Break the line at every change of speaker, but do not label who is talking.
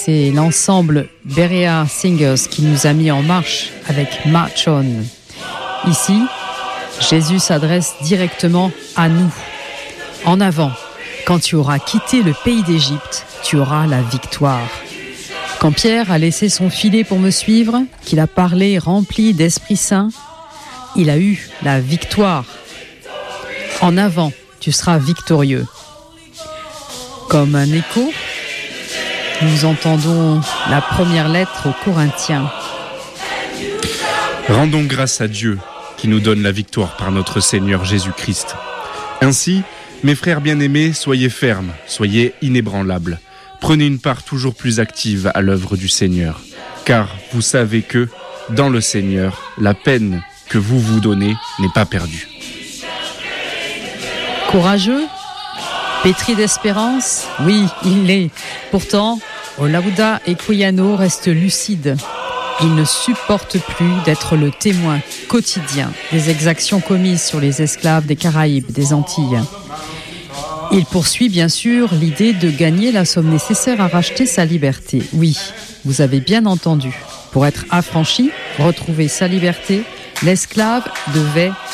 c'est l'ensemble Berea Singers qui nous a mis en marche avec March On. Ici, Jésus s'adresse directement à nous. En avant, quand tu auras quitté le pays d'Égypte, tu auras la victoire. Quand Pierre a laissé son filet pour me suivre, qu'il a parlé rempli d'Esprit Saint, il a eu la victoire. En avant, tu seras victorieux. Comme un écho, nous entendons la première lettre aux Corinthiens.
Rendons grâce à Dieu qui nous donne la victoire par notre Seigneur Jésus-Christ. Ainsi, mes frères bien-aimés, soyez fermes, soyez inébranlables. Prenez une part toujours plus active à l'œuvre du Seigneur, car vous savez que, dans le Seigneur, la peine que vous vous donnez n'est pas perdue.
Courageux, pétri d'espérance, oui, il l'est. Pourtant, Olaudah Equiano reste lucide. Il ne supporte plus d'être le témoin quotidien des exactions commises sur les esclaves des Caraïbes, des Antilles. Il poursuit bien sûr l'idée de gagner la somme nécessaire à racheter sa liberté. Oui, vous avez bien entendu. Pour être affranchi, retrouver sa liberté, l'esclave devait